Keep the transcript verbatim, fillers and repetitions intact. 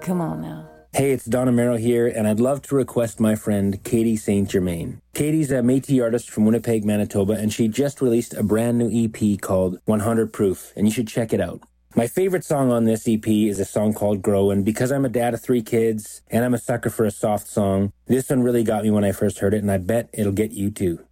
Come on now. Hey, it's Don Amaro here, and I'd love to request my friend Katie Saint Germain. Katie's a Métis artist from Winnipeg, Manitoba, and she just released a brand new E P called one hundred Proof, and you should check it out. My favorite song on this E P is a song called Grow, and because I'm a dad of three kids, and I'm a sucker for a soft song, this one really got me when I first heard it, and I bet it'll get you too.